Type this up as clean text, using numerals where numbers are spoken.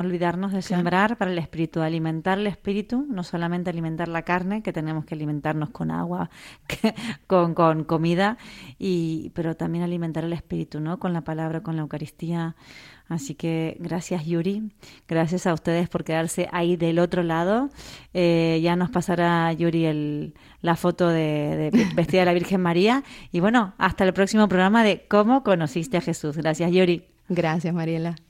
olvidarnos de sembrar para el espíritu, alimentar el espíritu, no solamente alimentar la carne, que tenemos que alimentarnos con agua, con comida, pero también alimentar el espíritu, ¿no? Con la palabra, con la Eucaristía. Así que gracias, Yuri. Gracias a ustedes por quedarse ahí del otro lado. Ya nos pasará, Yuri, la foto de vestida de la Virgen María. Y bueno, hasta el próximo programa de ¿Cómo conociste a Jesús? Gracias, Yuri. Gracias, Mariela.